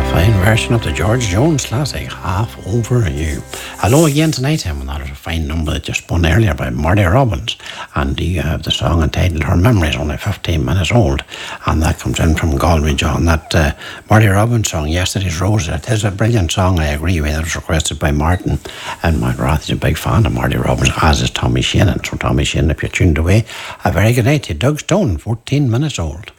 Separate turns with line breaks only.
Fine version of the George Jones classic, Half Over You. Hello again tonight, and another fine number that just spun earlier by Marty Robbins. And you have the song entitled Her Memory is only 15 minutes old. And that comes in from Galway John. That Marty Robbins song, Yesterday's Rose, it is a brilliant song, I agree with. It was requested by Martin. And McGrath is a big fan of Marty Robbins, as is Tommy Sheehan. So Tommy Sheehan, if you're tuned away, a very good night to Doug Stone, 14 minutes old.